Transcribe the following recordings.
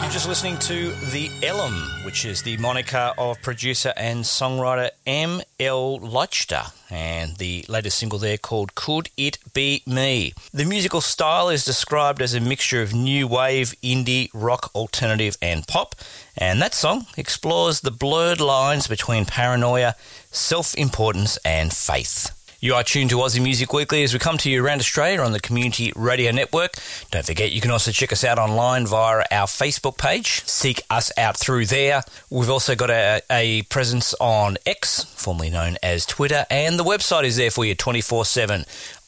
Just listening to The Elm, which is the moniker of producer and songwriter M.L. Leichter, and the latest single there called Could It Be Me. The musical style is described as a mixture of new wave, indie, rock, alternative and pop, and that song explores the blurred lines between paranoia, self-importance and faith. You are tuned to Aussie Music Weekly as we come to you around Australia on the Community Radio Network. Don't forget, you can also check us out online via our Facebook page. Seek us out through there. We've also got a presence on X, formerly known as Twitter, and the website is there for you 24/7.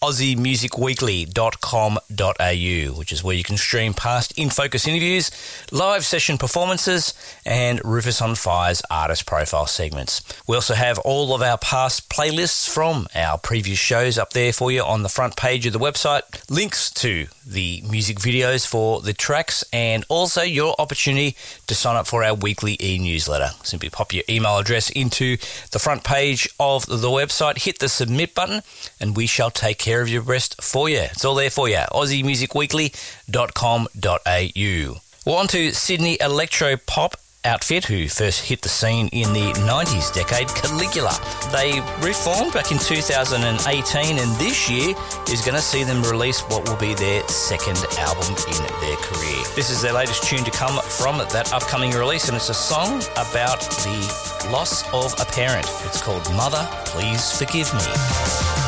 AussieMusicWeekly.com.au, which is where you can stream past In Focus interviews, live session performances, and Rufus on Fire's artist profile segments. We also have all of our past playlists from our previous shows up there for you on the front page of the website, links to the music videos for the tracks, and also your opportunity to sign up for our weekly e-newsletter. Simply pop your email address into the front page of the website, hit the submit button, and we shall take care of your rest for you. It's all there for you. AussieMusicWeekly.com.au. Well, on to Sydney electro pop outfit who first hit the scene in the 90s decade, Caligula. They reformed back in 2018, and this year is going to see them release what will be their second album in their career. This is their latest tune to come from that upcoming release, and it's a song about the loss of a parent. It's called Mother, Please Forgive Me.